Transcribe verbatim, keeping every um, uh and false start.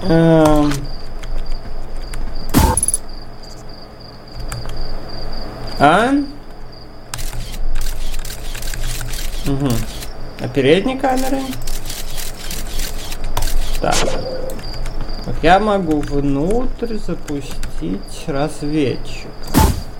Эм... А? Угу. А передней камеры? Так. Вот я могу внутрь запустить разведчик.